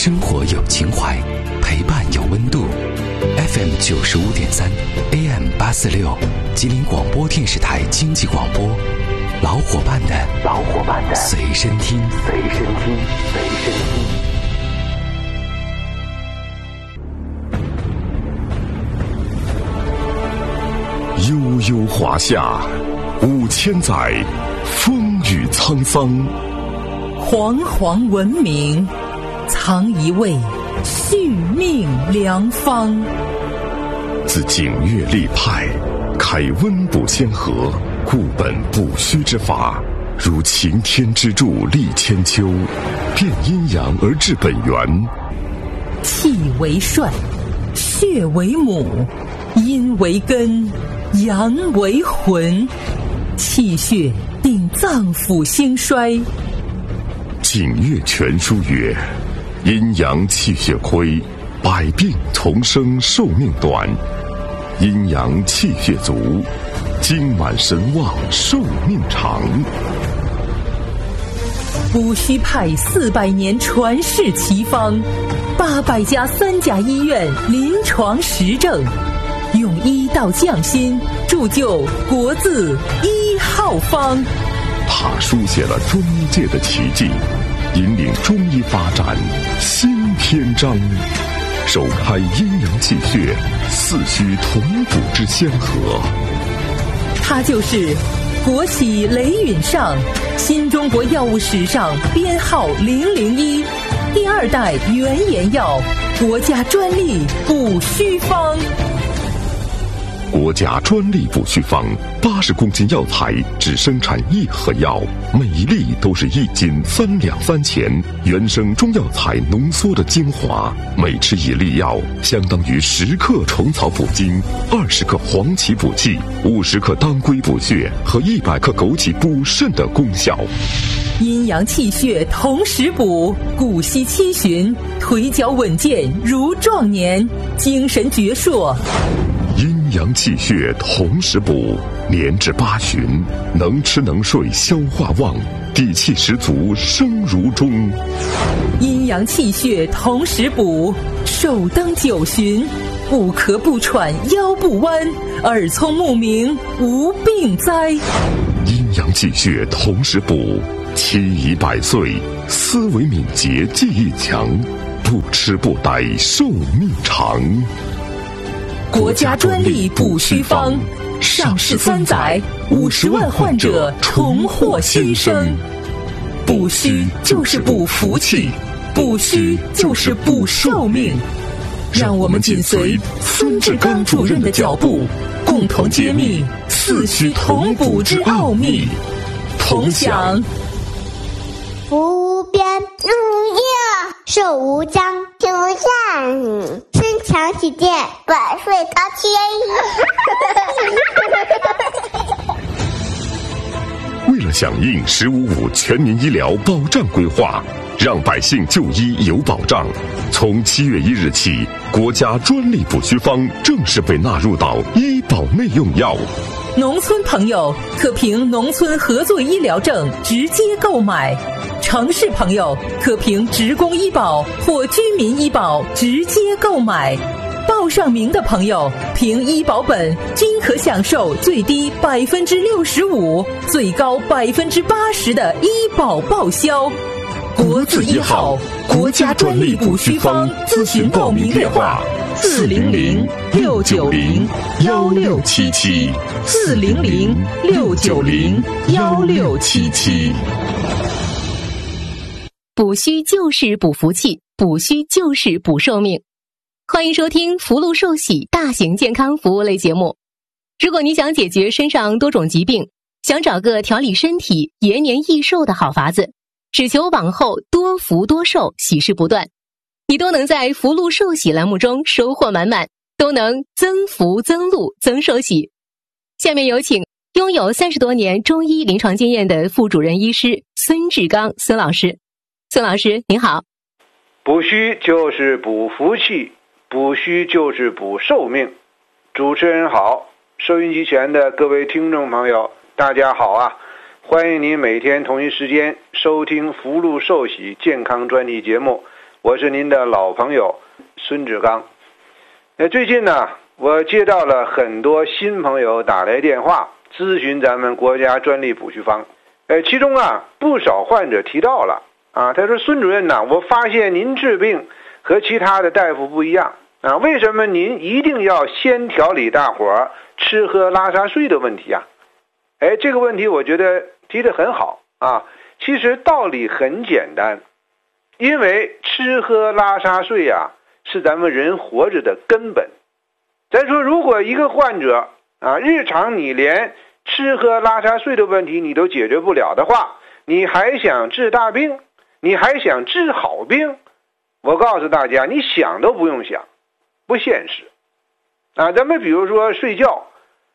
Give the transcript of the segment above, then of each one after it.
生活有情怀，陪伴有温度。FM 95.3 AM 846，吉林广播电视台经济广播，老伙伴的随身听。 悠悠华夏5000载，风雨沧桑。 煌煌文明，藏一位续命良方。 自景岳立派，开温补先河，固本补虚之法，如擎天之柱立千秋，变阴阳而治本源。 气为帅，血为母，阴为根，阳为魂。气血定脏腑兴衰。 景岳全书曰：阴阳气血亏，百病丛生，寿命短；阴阳气血足，精满神旺，寿命长。 补虚派400年传世奇方，800家3甲医院临床实证，用医道匠心，铸就国字1号方。 他书写了中医界的奇迹，引领中医发展新篇章，首开阴阳气血四虚同补之先河。 他就是国玺雷允上，新中国药物史上编号001，第2代原研药，国家专利补虚方。 国家专利补虚方，80公斤药材只生产1盒药，每一粒都是1斤3两3钱，原生中药材浓缩的精华。每吃1粒药，相当于10克虫草补精，20克黄芪补气，50克当归补血和100克枸杞补肾的功效。 阴阳气血同时补，骨息七旬，腿脚稳健如壮年，精神矍铄。 阴阳气血同时补，年至8旬，能吃能睡，消化旺，底气十足，生如钟。 阴阳气血同时补，寿登9旬，不咳不喘，腰不弯，耳聪目明，无病灾。 阴阳气血同时补，期已100岁，思维敏捷，记忆强，不吃不呆，寿命长。 国家专利补虚方，上市3载，50万患者重获新生。补虚就是补福气，补虚就是补寿命。让我们紧随孙志刚主任的脚步，共同揭秘四虚同补之奥秘，同享福无边，日无夜，寿无疆，天无限，身强体健，百岁高天。为了响应“15.5”全民医疗保障规划，让百姓就医有保障，从7月1日起，国家专利补虚方正式被纳入到医保内用药。 农村朋友可凭农村合作医疗证直接购买，城市朋友可凭职工医保或居民医保直接购买。报上名的朋友凭医保本均可享受最低65%、最高80%的医保报销。国字1号，国家专利补虚方，咨询报名电话400-690-1677 400-690-1677。 补虚就是补福气，补虚就是补寿命。欢迎收听福禄寿喜大型健康服务类节目。如果你想解决身上多种疾病，想找个调理身体、延年益寿的好法子，只求往后多福多寿，喜事不断，你都能在福禄寿喜栏目中收获满满，都能增福增禄增寿喜。下面有请拥有30多年中医临床经验的副主任医师孙志刚孙老师。孙老师您好。 补虚就是补福气，补虚就是补寿命。主持人好，收音机前的各位听众朋友大家好啊，欢迎您每天同一时间收听福禄寿喜健康专题节目， 我是您的老朋友孙志刚。最近呢，我接到了很多新朋友打来电话咨询咱们国家专利补虚方。其中啊，不少患者提到了他说孙主任呐，我发现您治病和其他的大夫不一样为什么您一定要先调理大伙吃喝拉撒睡的问题啊？这个问题我觉得提得很好其实道理很简单，因为吃喝拉撒睡是咱们人活着的根本。咱说如果一个患者日常你连吃喝拉撒睡的问题你都解决不了的话，你还想治大病，你还想治好病，我告诉大家，你想都不用想，不现实咱们比如说睡觉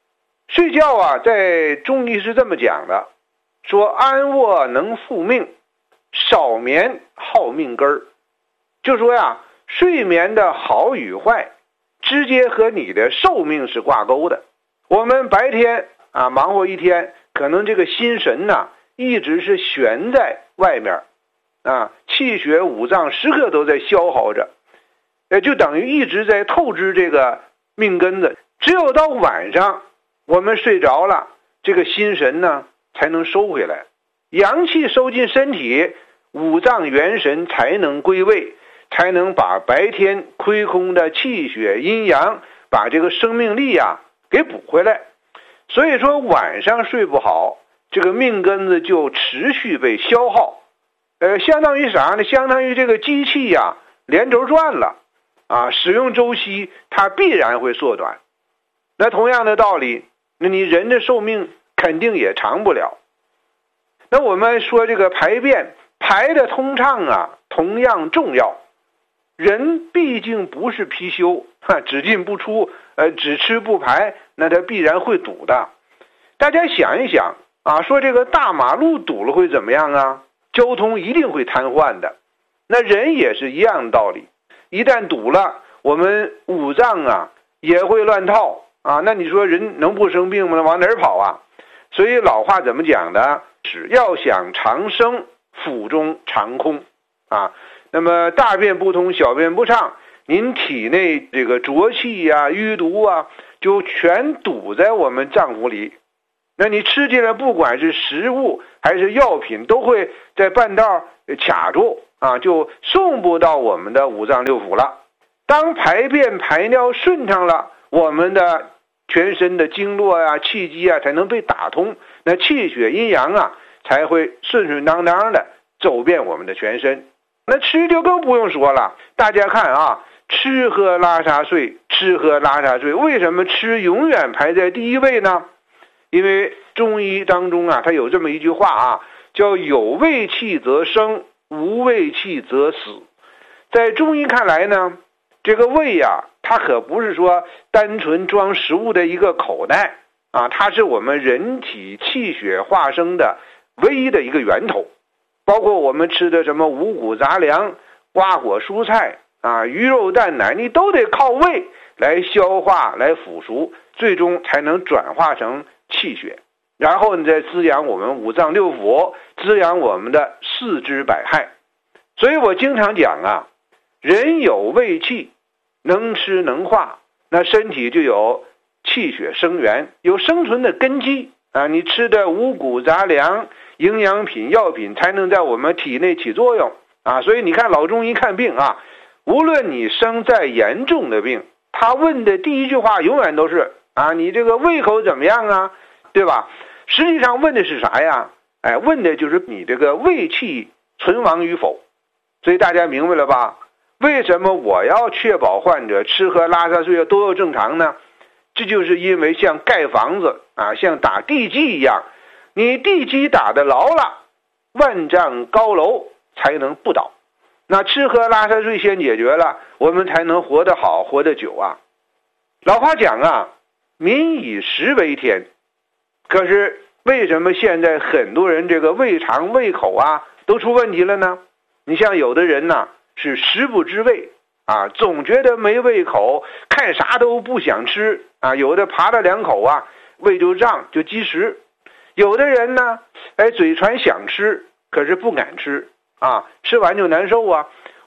在中医是这么讲的，说安卧能复命，少眠耗命根。就说睡眠的好与坏直接和你的寿命是挂钩的。我们白天忙活一天，可能这个心神一直是悬在外面气血五脏时刻都在消耗着，就等于一直在透支这个命根子。只有到晚上我们睡着了，这个心神呢才能收回来，阳气收进身体，五脏元神才能归位，才能把白天亏空的气血阴阳，把这个生命力给补回来。所以说晚上睡不好，这个命根子就持续被消耗，相当于啥呢？相当于这个机器连轴转了使用周期它必然会缩短。那同样的道理，那你人的寿命肯定也长不了。那我们说这个排便排的通畅同样重要。人毕竟不是貔貅只进不出只吃不排，那它必然会堵的。大家想一想说这个大马路堵了会怎么样交通一定会瘫痪的。那人也是一样的道理，一旦堵了，我们五脏也会乱套那你说人能不生病吗？往哪儿跑所以老话怎么讲的？只要想长生，腹中常空那么大便不通，小便不畅，您体内这个浊气淤毒就全堵在我们脏腑里。那你吃进来不管是食物还是药品，都会在半道卡住就送不到我们的五脏六腑了。当排便排尿顺畅了，我们的全身的经络气机才能被打通，那气血阴阳才会顺顺当当的走遍我们的全身。那吃就更不用说了，大家看吃喝拉撒睡，吃喝拉撒睡，为什么吃永远排在第一位呢？因为中医当中它有这么一句话叫有胃气则生，无胃气则死。在中医看来呢，这个胃它可不是说单纯装食物的一个口袋它是我们人体气血化生的唯一的一个源头。包括我们吃的什么五谷杂粮、瓜果蔬菜鱼肉蛋奶，你都得靠胃来消化来腐熟，最终才能转化成气血，然后你再滋养我们五脏六腑，滋养我们的四肢百骸。所以我经常讲人有胃气，能吃能化，那身体就有气血生源，有生存的根基你吃的五谷杂粮、营养品、药品才能在我们体内起作用所以你看老中医看病无论你生再严重的病，他问的第一句话永远都是你这个胃口怎么样对吧？实际上问的是啥呀？问的就是你这个胃气存亡与否。所以大家明白了吧？为什么我要确保患者吃喝拉撒睡都要正常呢？这就是因为像盖房子像打地基一样，你地基打得牢了，万丈高楼才能不倒。那吃喝拉撒睡先解决了，我们才能活得好，活得久老话讲民以食为天。可是为什么现在很多人这个胃肠胃口都出问题了呢？你像有的人是食不知味总觉得没胃口，看啥都不想吃有的扒了两口胃就胀就积食。有的人呢嘴馋想吃，可是不敢吃吃完就难受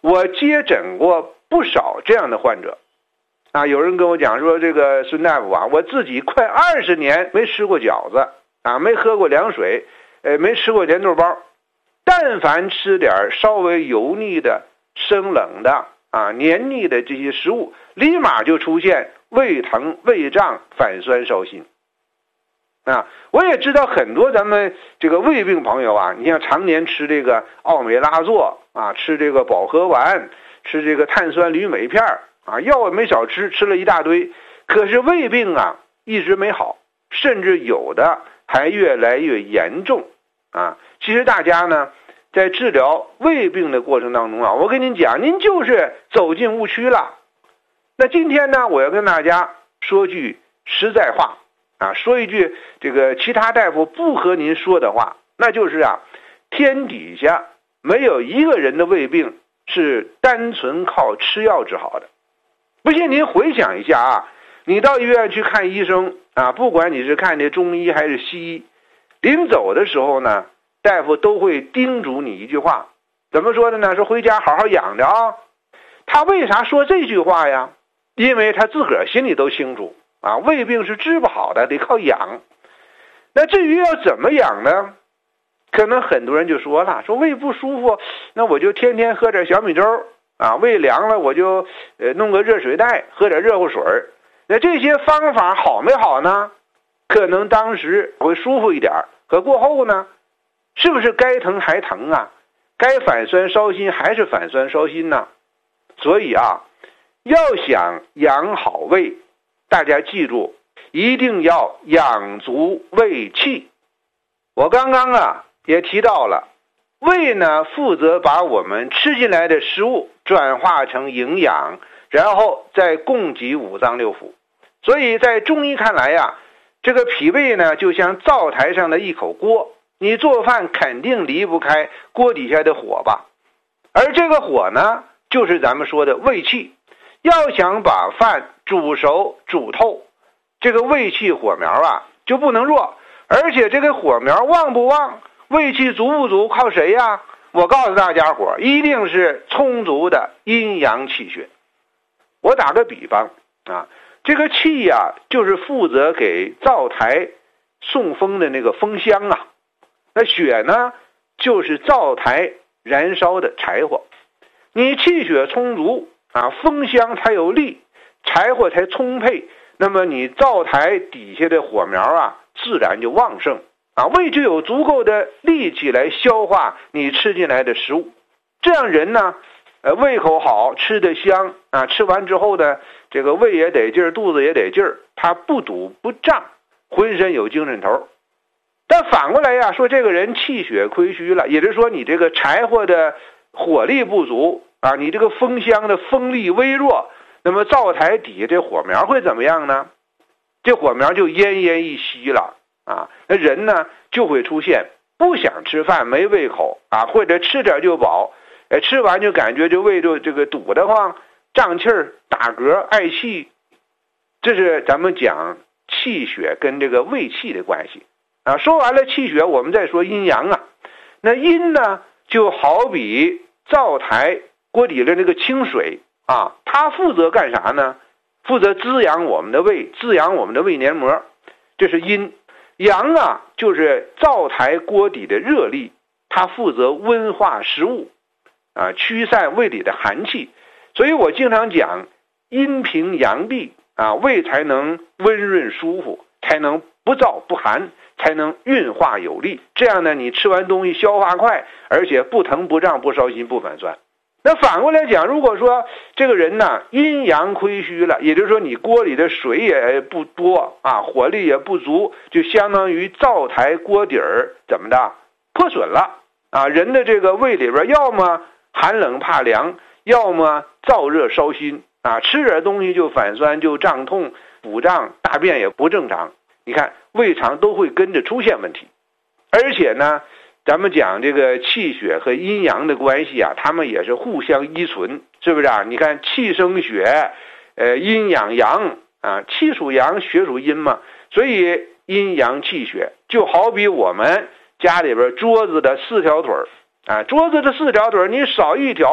我接诊过不少这样的患者啊。有人跟我讲说，这个孙大夫啊，我自己快20年没吃过饺子啊，没喝过凉水，没吃过莲豆包，但凡吃点稍微油腻的、生冷的啊、黏腻的这些食物，立马就出现胃疼、胃胀、反酸烧心啊。我也知道很多咱们这个胃病朋友啊，你像常年吃这个奥美拉唑啊，吃这个保和丸，吃这个碳酸铝镁片啊，药也没少吃，吃了一大堆，可是胃病啊一直没好，甚至有的还越来越严重啊。其实大家呢在治疗胃病的过程当中啊，我跟您讲，您就是走进误区了。那今天呢，我要跟大家说句实在话啊，说一句这个其他大夫不和您说的话，那就是啊，天底下没有一个人的胃病是单纯靠吃药治好的。不信您回想一下啊，你到医院去看医生啊，不管你是看这中医还是西医，临走的时候呢，大夫都会叮嘱你一句话，怎么说的呢？说回家好好养着啊。他为啥说这句话呀？因为他自个儿心里都清楚啊，胃病是治不好的，得靠养。那至于要怎么养呢？可能很多人就说了，说胃不舒服，那我就天天喝点小米粥啊，胃凉了我就弄个热水袋，喝点热乎水。那这些方法好没好呢？可能当时会舒服一点，可过后呢，是不是该疼还疼啊？该反酸烧心还是反酸烧心呢？所以啊，要想养好胃，大家记住，一定要养足胃气。我刚刚啊也提到了，胃呢负责把我们吃进来的食物转化成营养，然后再供给五脏六腑。所以在中医看来呀，这个脾胃呢就像灶台上的一口锅，你做饭肯定离不开锅底下的火吧。而这个火呢，就是咱们说的胃气。要想把饭煮熟煮透，这个胃气火苗啊就不能弱，而且这个火苗旺不旺，胃气足不足，靠谁呀？我告诉大家伙，一定是充足的阴阳气血。我打个比方啊，这个气呀就是负责给灶台送风的那个风箱啊，那血呢就是灶台燃烧的柴火。你气血充足啊，风箱才有力，柴火才充沛，那么你灶台底下的火苗啊自然就旺盛啊，胃就有足够的力气来消化你吃进来的食物。这样人呢胃口好，吃得香啊，吃完之后呢，这个胃也得劲儿，肚子也得劲儿，他不堵不胀，浑身有精神头。但反过来呀，说这个人气血亏虚了，也就是说你这个柴火的火力不足啊，你这个风箱的风力微弱，那么灶台底下这火苗会怎么样呢？这火苗就奄奄一息了啊，那人呢就会出现不想吃饭，没胃口啊，或者吃点就饱，吃完就感觉这胃就这个堵得慌，胀气儿、打嗝、嗳气。这是咱们讲气血跟这个胃气的关系啊。说完了气血，我们再说阴阳啊。那阴呢，就好比灶台锅底的那个清水啊，它负责干啥呢？负责滋养我们的胃，滋养我们的胃黏膜，这是阴。阳啊，就是灶台锅底的热力，它负责温化食物啊，驱散胃里的寒气。所以我经常讲，阴平阳闭啊，胃才能温润舒服，才能不燥不寒，才能运化有力。这样呢，你吃完东西消化快，而且不疼不胀不烧心不反酸。那反过来讲，如果说这个人呢阴阳亏虚了，也就是说你锅里的水也不多啊，火力也不足，就相当于灶台锅底儿怎么的破损了啊，人的这个胃里边要么寒冷怕凉，要么燥热烧心啊，吃点东西就反酸就胀痛腹胀，大便也不正常，你看胃肠都会跟着出现问题。而且呢咱们讲这个气血和阴阳的关系啊，它们也是互相依存，是不是啊？你看气生血，阴养阳啊，气属阳，血属阴嘛，所以阴阳气血就好比我们家里边桌子的4条腿啊，桌子的4条腿你少一条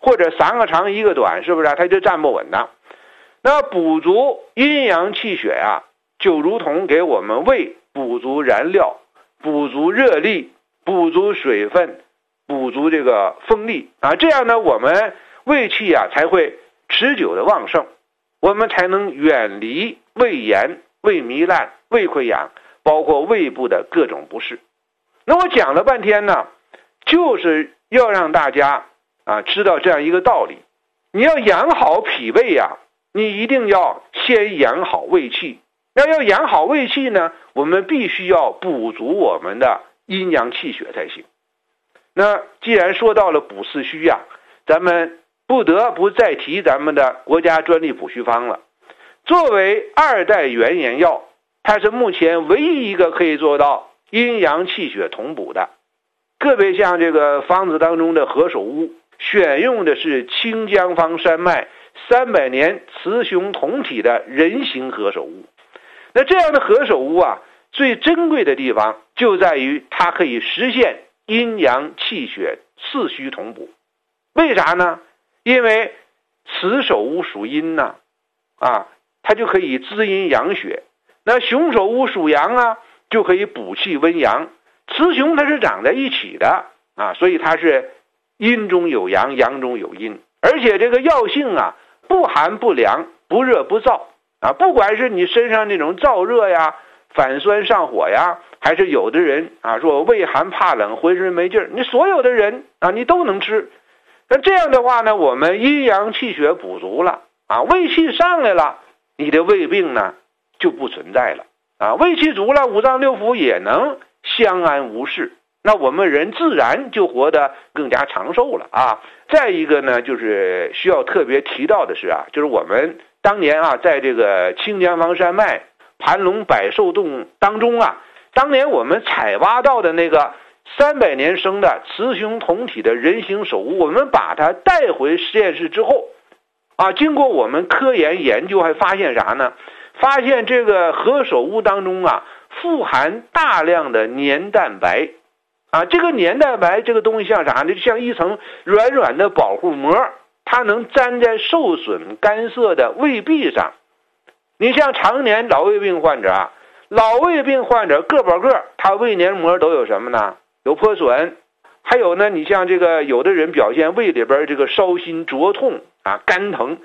或者3个长1个短，是不是它就站不稳的。那补足阴阳气血啊，就如同给我们胃补足燃料，补足热力，补足水分，补足这个风力啊，这样呢我们胃气啊才会持久的旺盛，我们才能远离胃炎、胃糜烂、胃溃疡，包括胃部的各种不适。那我讲了半天呢，就是要让大家知道这样一个道理，你要养好脾胃啊，你一定要先养好胃气。要养好胃气呢，我们必须要补足我们的阴阳气血才行。那既然说到了补四虚啊，咱们不得不再提咱们的国家专利补虚方了。作为2代原研药，它是目前唯一一个可以做到阴阳气血同补的。个别像这个方子当中的何首乌，选用的是清江方山脉300年雌雄同体的人形何首乌。那这样的何首乌啊，最珍贵的地方就在于它可以实现阴阳气血四虚同补。为啥呢？因为雌首乌属阴呢，它就可以滋阴养血。那雄首乌属阳啊，就可以补气温阳。雌雄它是长在一起的所以它是阴中有阳，阳中有阴。而且这个药性啊，不寒不凉，不热不燥不管是你身上那种燥热呀、反酸上火呀，还是有的人说畏寒怕冷、浑身没劲儿，你所有的人你都能吃。那这样的话呢，我们阴阳气血补足了胃气上来了，你的胃病呢就不存在了胃气足了，五脏六腑也能相安无事，那我们人自然就活得更加长寿了再一个呢，就是需要特别提到的是就是我们当年在这个清江方山脉盘龙百寿洞当中当年我们采挖到的那个300年生的雌雄同体的人形首乌，我们把它带回实验室之后经过我们科研究，还发现啥呢？发现这个何首乌当中富含大量的黏蛋白这个黏蛋白这个东西像啥呢？就像一层软软的保护膜，它能粘在受损干涩的胃壁上。你像常年老胃病患者老胃病患者个把个他胃黏膜都有什么呢？有破损。还有呢，你像这个有的人表现胃里边这个烧心灼痛肝疼，